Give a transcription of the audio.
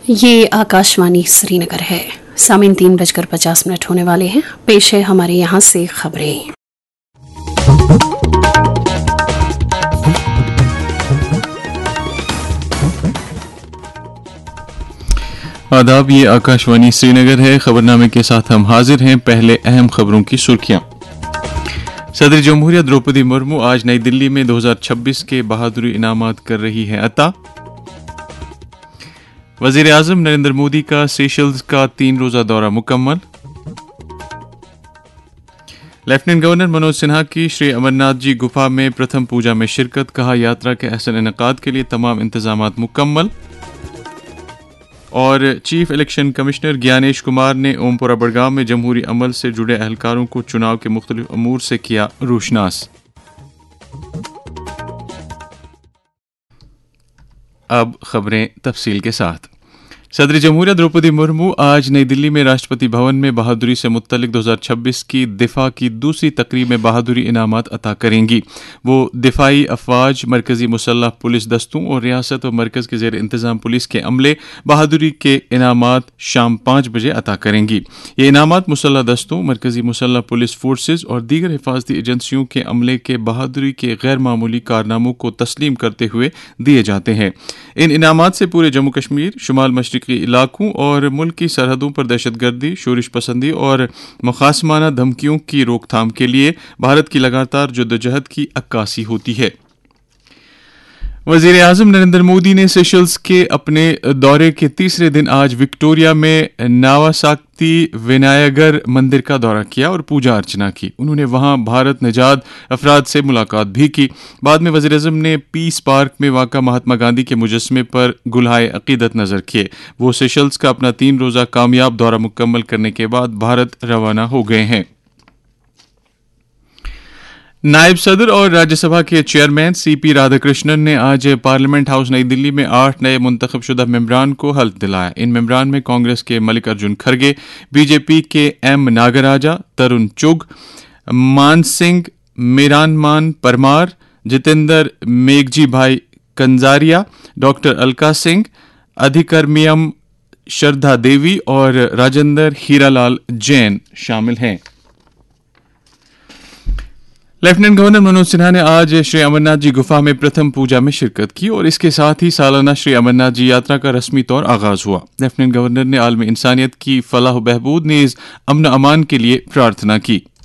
ये आकाशवाणी श्रीनगर है। सामीन 3:50 होने वाले हैं। पेश है हमारे यहाँ से खबरें। आदाब, ये आकाशवाणी श्रीनगर है। खबरनामे के साथ हम हाजिर हैं। पहले अहम खबरों की सुर्खियां। सदर जमहूरिया द्रौपदी मुर्मू आज नई दिल्ली में 2026 के बहादुरी इनामात कर रही हैं अता। वजीर आजम नरेंद्र मोदी का सेशल्स का 3 रोजा दौरा मुकम्मल। लेफ्टिनेंट गवर्नर मनोज सिन्हा की श्री अमरनाथ जी गुफा में प्रथम पूजा में शिरकत। कहा, यात्रा के अहसन इनेकाद के लिए तमाम इंतजामात मुकम्मल। और chief election commissioner Gyanesh Kumar ने ओमपुरा बड़गांव में जमहूरी अमल से जुड़े अहलकारों को चुनाव के मुख्तलिफ अमूर से किया रोशनास। अब खबरें तफसील के साथ। सदर जमहूरिया द्रौपदी मुर्मू आज नई दिल्ली में राष्ट्रपति भवन में बहादुरी से मुत्तलिक 2026 की दिफा की दूसरी तकरीब में बहादुरी इनामात अता करेंगी। वो दिफाई अफवाज, मरकजी मुसल्लह पुलिस दस्तों और रियासत व मरकज के जेर इंतजाम पुलिस के अमले बहादुरी के इनामात शाम 5 बजे अता करेंगी। ये इनामात मुसल्लह दस्तों, मरकजी मुसल्लह पुलिस फोर्सेज और दीगर हिफाजती एजेंसियों के अमले के बहादुरी के गैर मामूली कारनामों को तस्लीम करते हुए दिए जाते हैं। इन इनामात से पूरे जम्मू कश्मीर, शुमाल मशरकी इलाकों और मुल्क की सरहदों पर दहशतगर्दी, शोरिश पसंदी और मुखासमाना धमकियों की रोकथाम के लिए भारत की लगातार जद्दोजहद की अक्कासी होती है। वजीर आजम नरेंद्र मोदी ने सेशल्स के अपने दौरे के तीसरे दिन आज विक्टोरिया में नावासाक्ति विनायगर मंदिर का दौरा किया और पूजा अर्चना की। उन्होंने वहां भारत निजात अफराद से मुलाकात भी की। बाद में वजीर आजम ने पीस पार्क में वाक़ा महात्मा गांधी के मुजस्समे पर गुलहाए अकीदत नजर किए। वो सेशल्स का अपना 3 रोजा कामयाब दौरा मुकम्मल करने के बाद भारत रवाना हो गए हैं। नायब सदर और राज्यसभा के चेयरमैन सीपी राधाकृष्णन ने आज पार्लियामेंट हाउस नई दिल्ली में 8 नए मुंतखब शुदा मेंबरान को हल्फ दिलाया। इन मेंबरान में कांग्रेस के मल्लिकार्जुन खड़गे, बीजेपी के एम नागराजा, तरुण चुग, मान सिंह, मीरानमान परमार, जितेंद्र मेघजी भाई कंजारिया, डॉक्टर अलका सिंह, अधिकर्मियम श्रद्धा देवी और राजेंद्र हीरालाल जैन शामिल हैं। लेफ्टिनेंट गवर्नर मनोज सिन्हा ने आज श्री अमरनाथ जी गुफा में प्रथम पूजा में शिरकत की और इसके साथ ही सालाना श्री अमरनाथ जी यात्रा का रस्मी तौर आगाज हुआ। लेफ्टिनेंट गवर्नर ने आलमी इंसानियत की फलाह बहबूद नीज अमन अमान के लिए प्रार्थना की।